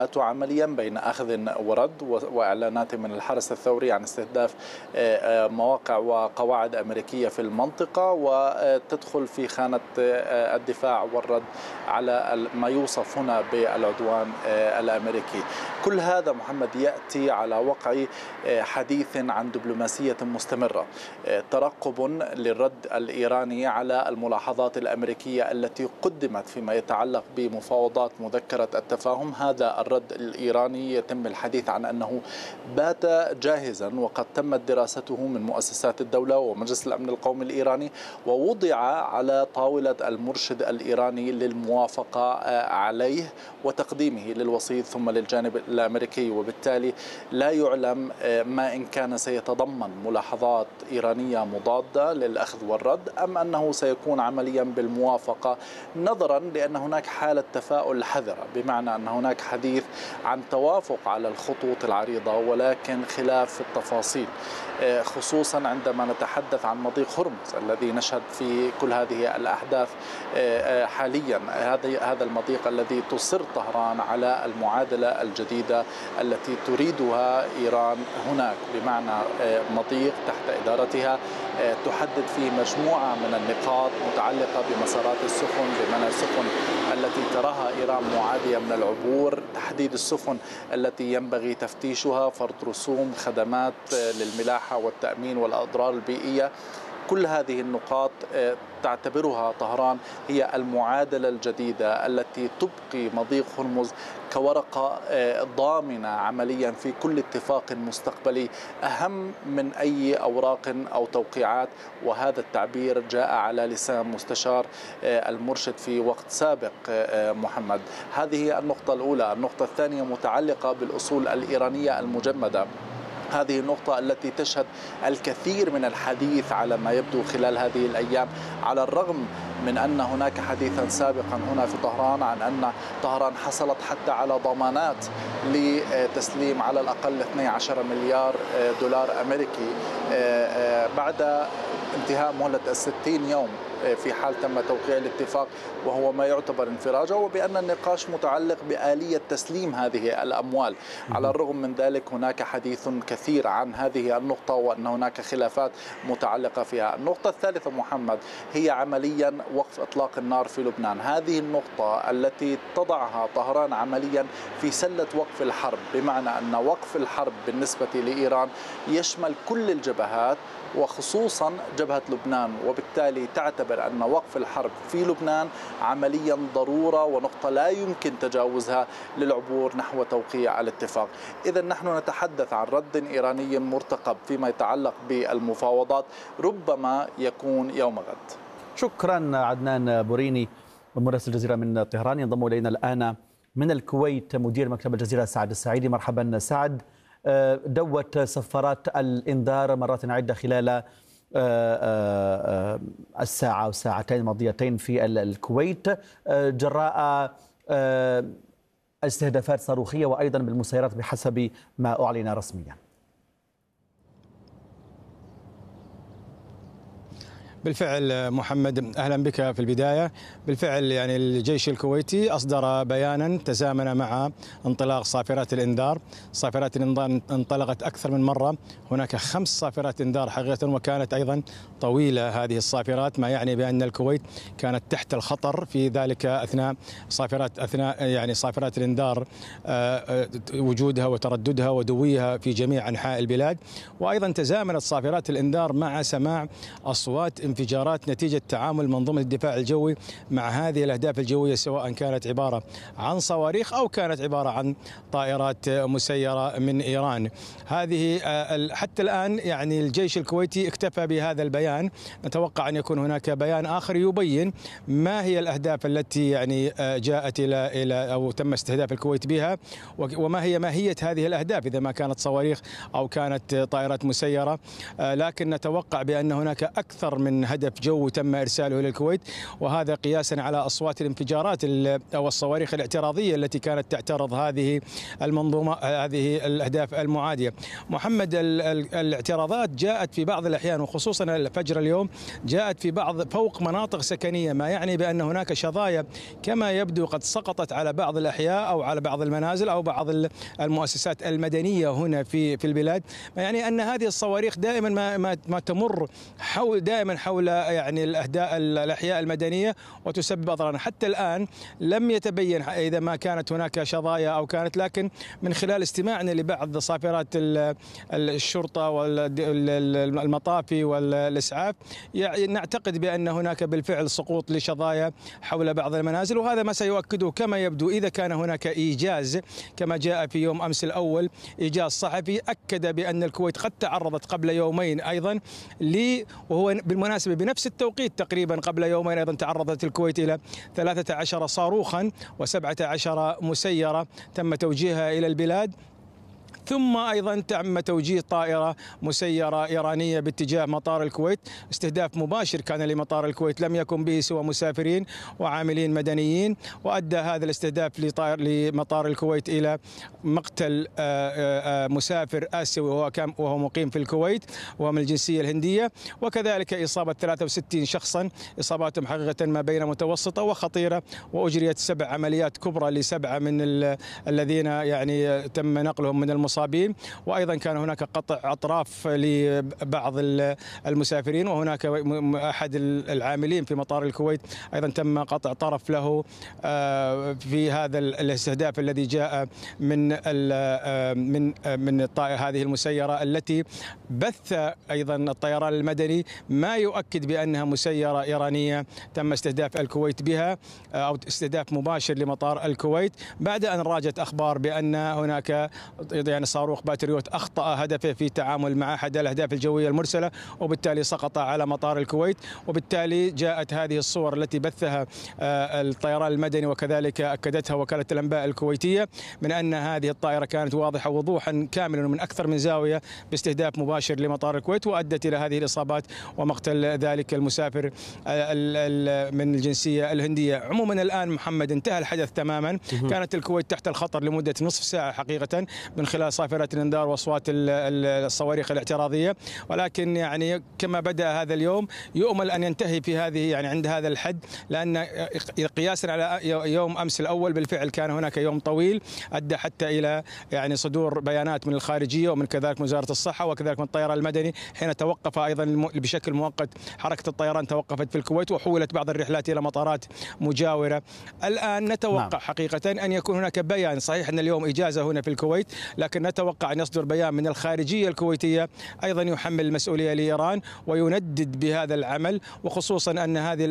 عمليا بين أخذ ورد وإعلانات من الحرس الثوري عن استهداف مواقع وقواعد أمريكية في المنطقة، وتدخل في خانة الدفاع والرد على ما يوصف هنا بالعدوان الأمريكي. كل هذا محمد يأتي على وقع حديث عن دبلوماسية مستمرة، ترقب للرد الإيراني على الملاحظات الأمريكية التي قدمت فيما يتعلق بمفاوضات مذكرة التفاهم. هذا الرد الإيراني يتم الحديث عن أنه بات جاهزا وقد تمت دراسته من مؤسسات الدولة ومجلس الأمن القومي الإيراني، ووضع على طاولة المرشد الإيراني للموافقة عليه وتقديمه للوسيط ثم للجانب الأمريكي، وبالتالي لا يعلم ما إن كان سيتضمن ملاحظات إيرانية مضادة للأخذ والرد أم أنه سيكون عمليا بالموافقة، نظرا لأن هناك حالة تفاؤل حذرة، بمعنى أن هناك حديث عن توافق على الخطوط العريضة ولكن خلاف في التفاصيل، خصوصا عندما نتحدث عن مضيق هرمز الذي نشهد في كل هذه الأحداث حاليا. هذا المضيق الذي تصر طهران على المعادلة الجديدة التي تريدها إيران هناك، بمعنى مضيق تحت إدارتها تحدد فيه مجموعة من النقاط متعلقة بمسارات السفن، بمنع السفن التي تراها إيران معادية من العبور، تحديد السفن التي ينبغي تفتيشها، فرض رسوم، خدمات للملاحة والتأمين والأضرار البيئية. كل هذه النقاط تعتبرها طهران هي المعادلة الجديدة التي تبقي مضيق هرمز كورقة ضامنة عمليا في كل اتفاق مستقبلي، أهم من أي أوراق أو توقيعات. وهذا التعبير جاء على لسان مستشار المرشد في وقت سابق محمد. هذه النقطة الأولى. النقطة الثانية متعلقة بالأصول الإيرانية المجمدة. هذه النقطة التي تشهد الكثير من الحديث على ما يبدو خلال هذه الأيام، على الرغم من أن هناك حديثا سابقا هنا في طهران عن أن طهران حصلت حتى على ضمانات لتسليم على الأقل 12 مليار دولار أمريكي بعد انتهاء مهلة 60 يوم في حال تم توقيع الاتفاق، وهو ما يعتبر انفراجة، وبأن النقاش متعلق بآلية تسليم هذه الأموال. على الرغم من ذلك هناك حديث كثير عن هذه النقطة وأن هناك خلافات متعلقة فيها. النقطة الثالثة محمد هي عمليا وقف إطلاق النار في لبنان. هذه النقطة التي تضعها طهران عمليا في سلة وقف الحرب، بمعنى أن وقف الحرب بالنسبة لإيران يشمل كل الجبهات وخصوصا جبهة لبنان، وبالتالي تعتبر أن وقف الحرب في لبنان عمليا ضرورة ونقطة لا يمكن تجاوزها للعبور نحو توقيع الاتفاق. إذا نحن نتحدث عن رد إيراني مرتقب فيما يتعلق بالمفاوضات، ربما يكون يوم غد. شكرا عدنان بوريني مراسل الجزيرة من طهران. ينضم إلينا الآن من الكويت مدير مكتب الجزيرة سعد السعيدي. مرحبا سعد. دوت صفارات الإنذار مرات عدة خلال الساعة والساعتين الماضيتين في الكويت جراء استهدافات صاروخية وأيضا بالمسيرات بحسب ما أعلن رسميا. بالفعل محمد، أهلا بك في البداية. بالفعل يعني الجيش الكويتي أصدر بيانا تزامن مع انطلاق صافرات الإنذار. صافرات الإنذار انطلقت أكثر من مرة، هناك 5 صافرات إنذار حقيقة، وكانت أيضا طويلة هذه الصافرات، ما يعني بأن الكويت كانت تحت الخطر في ذلك أثناء صافرات الإنذار، وجودها وترددها ودويها في جميع أنحاء البلاد. وأيضا تزامنت صافرات الإنذار مع سماع أصوات انفجارات نتيجة تعامل منظومة الدفاع الجوي مع هذه الأهداف الجوية، سواء كانت عبارة عن صواريخ أو كانت عبارة عن طائرات مسيرة من إيران. هذه حتى الآن يعني الجيش الكويتي اكتفى بهذا البيان. نتوقع أن يكون هناك بيان آخر يبين ما هي الأهداف التي يعني جاءت إلى أو تم استهداف الكويت بها، وما هي ماهية هذه الأهداف إذا ما كانت صواريخ أو كانت طائرات مسيرة. لكن نتوقع بأن هناك أكثر من من هدف جوي تم إرساله إلى الكويت، وهذا قياسا على أصوات الانفجارات أو الصواريخ الاعتراضية التي كانت تعترض هذه المنظومة، هذه الأهداف المعادية. محمد، الاعتراضات جاءت في بعض الأحيان وخصوصا الفجر اليوم جاءت في بعض فوق مناطق سكنية، ما يعني بأن هناك شظايا كما يبدو قد سقطت على بعض الأحياء أو على بعض المنازل أو بعض المؤسسات المدنية هنا في البلاد، يعني أن هذه الصواريخ دائما ما تمر دائما حول يعني الأحياء المدنية وتسبب أضرارا. حتى الآن لم يتبين إذا ما كانت هناك شظايا أو كانت، لكن من خلال استماعنا لبعض صافرات الشرطة والمطافي والإسعاف يعني نعتقد بأن هناك بالفعل سقوط لشظايا حول بعض المنازل، وهذا ما سيؤكده كما يبدو إذا كان هناك إيجاز كما جاء في يوم أمس الأول، إيجاز صحفي أكد بأن الكويت قد تعرضت قبل يومين أيضا وهو بالمناسبة بنفس التوقيت تقريبا قبل يومين أيضا تعرضت الكويت إلى 13 صاروخا و17 مسيرة تم توجيهها إلى البلاد، ثم أيضا تم توجيه طائرة مسيرة إيرانية باتجاه مطار الكويت. استهداف مباشر كان لمطار الكويت لم يكن به سوى مسافرين وعاملين مدنيين، وأدى هذا الاستهداف لمطار الكويت إلى مقتل مسافر آسيوي وهو مقيم في الكويت وهو من الجنسية الهندية، وكذلك إصابة 63 شخصا، إصاباتهم حقيقة ما بين متوسطة وخطيرة، وأجريت 7 عمليات كبرى ل7 من الذين يعني تم نقلهم من المصابين، وأيضا كان هناك قطع أطراف لبعض المسافرين، وهناك أحد العاملين في مطار الكويت أيضا تم قطع طرف له في هذا الاستهداف الذي جاء من هذه المسيرة التي بث أيضا الطيران المدني ما يؤكد بأنها مسيرة إيرانية تم استهداف الكويت بها أو استهداف مباشر لمطار الكويت، بعد أن راجت أخبار بأن هناك يعني صاروخ باتريوت أخطأ هدفه في التعامل مع أحد الأهداف الجوية المرسلة، وبالتالي سقط على مطار الكويت، وبالتالي جاءت هذه الصور التي بثها الطيران المدني وكذلك أكدتها وكالة الأنباء الكويتية من أن هذه الطائرة كانت واضحة وضوحا كاملا من أكثر من زاوية باستهداف مباشر لمطار الكويت، وأدت إلى هذه الإصابات ومقتل ذلك المسافر من الجنسية الهندية. عموما الآن محمد انتهى الحدث تماما، كانت الكويت تحت الخطر لمدة نصف ساعة حقيقة من خلال صافرات الانذار واصوات الصواريخ الاعتراضيه، ولكن يعني كما بدا هذا اليوم يؤمل ان ينتهي في هذه يعني عند هذا الحد، لان قياسا على يوم امس الاول بالفعل كان هناك يوم طويل ادى حتى الى يعني صدور بيانات من الخارجيه ومن كذلك من وزاره الصحه وكذلك من الطيران المدني حين توقف ايضا بشكل مؤقت حركه الطيران توقفت في الكويت وحولت بعض الرحلات الى مطارات مجاوره. الان نتوقع حقيقه ان يكون هناك بيان، صحيح ان اليوم اجازه هنا في الكويت، لكن نتوقع أن يصدر بيان من الخارجية الكويتية أيضا يحمل المسؤولية لإيران ويندد بهذا العمل، وخصوصا أن هذه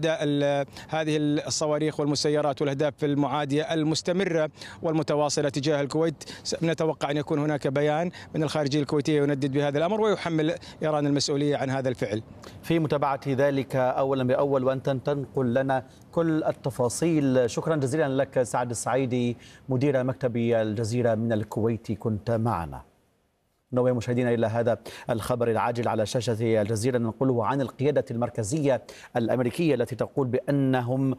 هذه الصواريخ والمسيرات والأهداف المعادية المستمرة والمتواصلة تجاه الكويت نتوقع أن يكون هناك بيان من الخارجية الكويتية يندد بهذا الأمر ويحمل إيران المسؤولية عن هذا الفعل. في متابعة ذلك أولا بأول وأنت تنقل لنا كل التفاصيل، شكرا جزيلا لك سعد السعيدي مدير مكتب الجزيرة من الكويت كنت معنا. نوي مشاهدينا إلى هذا الخبر العاجل على شاشة الجزيرة ننقله عن القيادة المركزية الأمريكية التي تقول بأنهم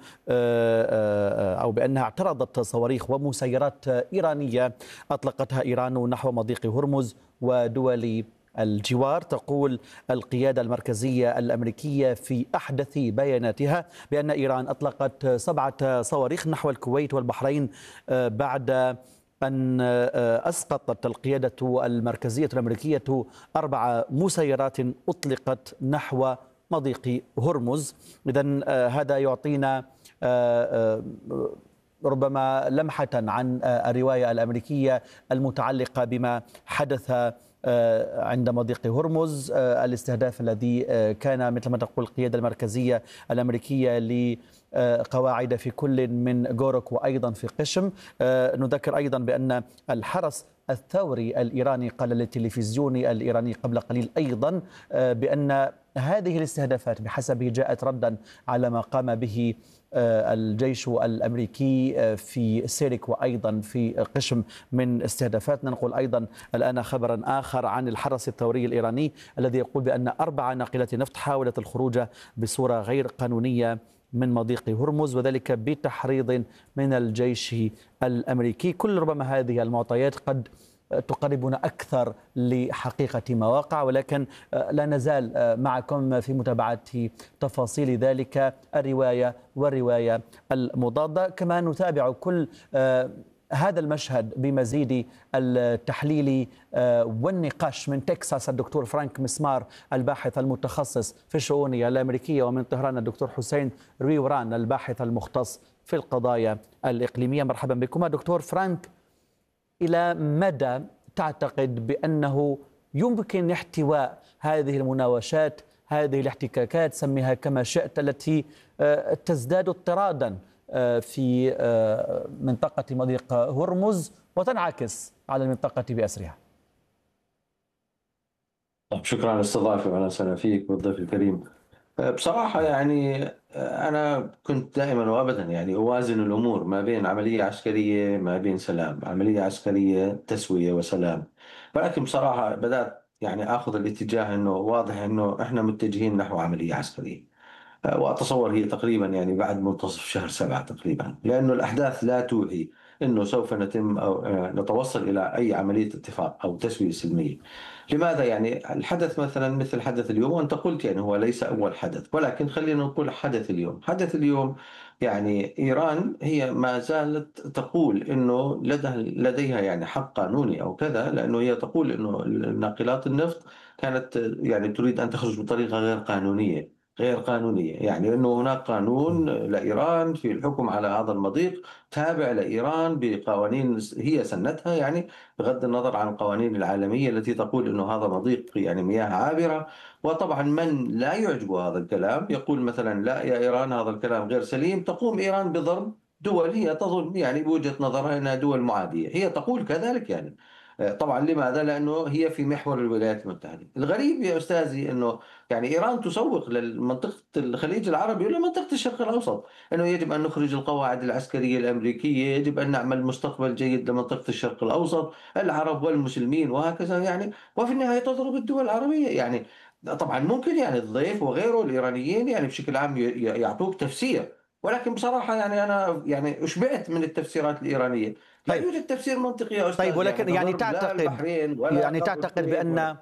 أو بأنها اعترضت صواريخ ومسيرات إيرانية أطلقتها إيران نحو مضيق هرمز ودول الجوار. تقول القيادة المركزية الأمريكية في أحدث بياناتها بأن إيران أطلقت 7 صواريخ نحو الكويت والبحرين بعد أن أسقطت القيادة المركزية الأمريكية 4 مسيرات أطلقت نحو مضيق هرمز. إذن هذا يعطينا ربما لمحة عن الرواية الأمريكية المتعلقة بما حدث عند مضيق هرمز، الاستهداف الذي كان مثل ما تقول القيادة المركزية الأمريكية لقواعد في كل من غورك وأيضا في قشم. نذكر أيضا بأن الحرس الثوري الإيراني قال للتلفزيون الإيراني قبل قليل أيضا بأن هذه الاستهدافات بحسبه جاءت ردا على ما قام به الجيش الأمريكي في سيرك وأيضا في قشم من استهدافات. ننقل أيضا الآن خبرا آخر عن الحرس الثوري الإيراني الذي يقول بأن 4 ناقلات نفط حاولت الخروج بصورة غير قانونية من مضيق هرمز، وذلك بتحريض من الجيش الأمريكي. كل ربما هذه المعطيات قد تقربنا أكثر لحقيقة ما وقع، ولكن لا نزال معكم في متابعة تفاصيل ذلك، الرواية والرواية المضادة. كما نتابع كل هذا المشهد بمزيد التحليل والنقاش من تكساس الدكتور فرانك مسمار الباحث المتخصص في الشؤون الأمريكية، ومن طهران الدكتور حسين رويوران الباحث المختص في القضايا الإقليمية. مرحبا بكم دكتور فرانك. إلى مدى تعتقد بأنه يمكن احتواء هذه المناوشات، هذه الاحتكاكات، سميها كما شئت، التي تزداد اضطرادا في منطقة مضيق هرمز وتنعكس على المنطقة بأسرها؟ طيب، شكرا على الاستضافة وأهلا وسهلا فيك والضيف الكريم. بصراحة يعني أنا كنت دائما وأبدا يعني أوازن الأمور ما بين عملية عسكرية ما بين سلام، عملية عسكرية تسوية وسلام. ولكن بصراحة بدأت يعني أخذ الاتجاه أنه واضح أنه إحنا متجهين نحو عملية عسكرية. وأتصور هي تقريبا يعني بعد منتصف شهر 7 تقريبا، لأنه الأحداث لا توحي أنه سوف نتم أو نتوصل إلى أي عملية اتفاق أو تسوية سلمية. لماذا؟ يعني الحدث مثلا مثل حدث اليوم، وأنت قلت يعني هو ليس أول حدث، ولكن خلينا نقول حدث اليوم. حدث اليوم يعني إيران هي ما زالت تقول أنه لديها يعني حق قانوني أو كذا، لأنه هي تقول أنه ناقلات النفط كانت يعني تريد أن تخرج بطريقة غير قانونية، يعني أنه هناك قانون لإيران في الحكم على هذا المضيق تابع لإيران بقوانين هي سنتها، يعني بغض النظر عن القوانين العالمية التي تقول أنه هذا مضيق يعني مياه عابرة. وطبعا من لا يعجبه هذا الكلام يقول مثلا لا يا إيران هذا الكلام غير سليم، تقوم إيران بضرب دول هي تظن يعني بوجهة نظرها أنها دول معادية، هي تقول كذلك يعني. طبعا لماذا؟ لأنه هي في محور الولايات المتحدة. الغريب يا أستاذي أنه يعني إيران تسوق لمنطقة الخليج العربي ولا منطقة الشرق الأوسط أنه يجب أن نخرج القواعد العسكرية الأمريكية، يجب أن نعمل مستقبل جيد لمنطقة الشرق الأوسط، العرب والمسلمين وهكذا يعني. وفي النهاية تضرب الدول العربية يعني. طبعا ممكن يعني الضيف وغيره الإيرانيين يعني بشكل عام يعطوك تفسير، ولكن بصراحة يعني أنا يعني أشبعت من التفسيرات الإيرانية. لا طيب. يوجد تفسير منطقي يا أستاذ. طيب، ولكن يعني تعتقد بأن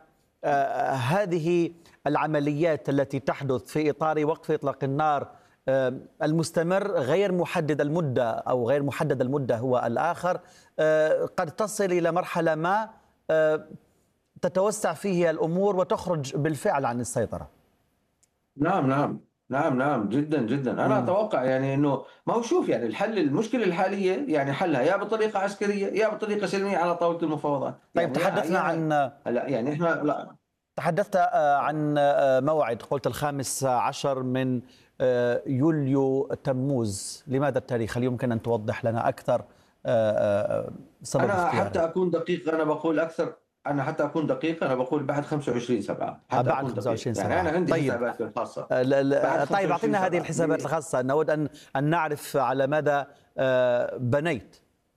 هذه العمليات التي تحدث في إطار وقف إطلاق النار المستمر غير محدد المدة أو غير محدد المدة هو الآخر، قد تصل إلى مرحلة ما تتوسع فيه الأمور وتخرج بالفعل عن السيطرة؟ نعم جدا جدا. انا اتوقع يعني انه ما هو شوف يعني الحل، المشكله الحاليه يعني حلها يا بطريقه عسكريه يا بطريقه سلميه على طاوله المفاوضات. طيب، يعني تحدثنا عن لا يعني احنا لا تحدثت عن موعد، قلت 15 من يوليو تموز. لماذا التاريخ؟ هل يمكن أن توضح لنا أكثر سبب انا اختياره؟ حتى اكون دقيق انا بقول اكثر. انا حتى اكون دقيق انا بقول بعد 25/7 حتى بعد اكون 25/7 يعني انا عندي طيب. حسابات الخاصه. طيب، اعطينا هذه الحسابات الخاصة، نود أن نعرف على ماذا بنيت.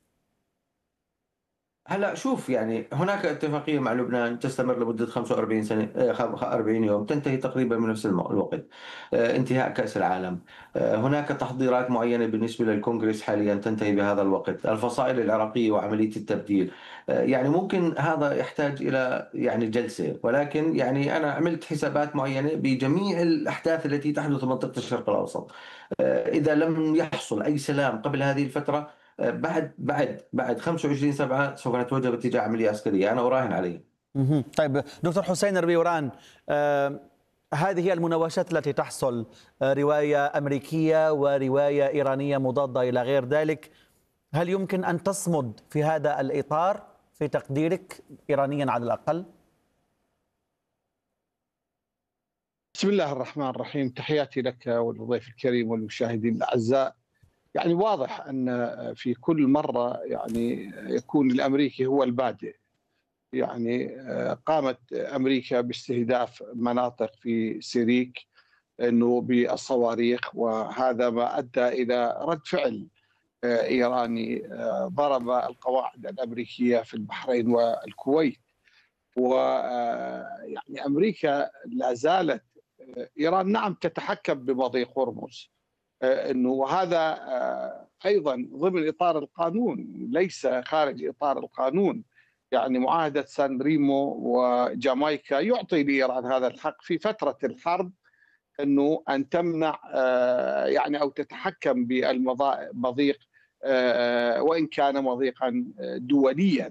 هلا شوف يعني هناك اتفاقية مع لبنان تستمر لمدة 45 سنة 40 يوم، تنتهي تقريبا بنفس الوقت. انتهاء كأس العالم. هناك تحضيرات معينة بالنسبة للكونغرس حاليا تنتهي بهذا الوقت. الفصائل العراقية وعملية التبديل. يعني ممكن هذا يحتاج إلى يعني جلسة، ولكن يعني أنا عملت حسابات معينة بجميع الأحداث التي تحدث في منطقة الشرق الأوسط. إذا لم يحصل أي سلام قبل هذه الفترة، بعد 25/7 سوف نتوجه باتجاه عملية عسكرية، أنا أراهن عليه. طيب دكتور حسين رويوران، هذه المناوشات التي تحصل، رواية أمريكية ورواية إيرانية مضادة إلى غير ذلك، هل يمكن أن تصمد في هذا الإطار في تقديرك إيرانيا على الأقل؟ بسم الله الرحمن الرحيم، تحياتي لك والضيف الكريم والمشاهدين الأعزاء. يعني واضح أن في كل مرة يعني يكون الأمريكي هو البادئ. يعني قامت أمريكا باستهداف مناطق في سيريك انه بالصواريخ، وهذا ما ادى الى رد فعل ايراني ضرب القواعد الامريكيه في البحرين والكويت. ويعني امريكا لا زالت، ايران نعم تتحكم بمضيق هرمز، انه وهذا ايضا ضمن اطار القانون ليس خارج اطار القانون. يعني معاهده سان ريمو وجامايكا يعطي لايران هذا الحق في فتره الحرب، انه ان تمنع يعني او تتحكم بالمضيق وان كان مضيقا دوليا.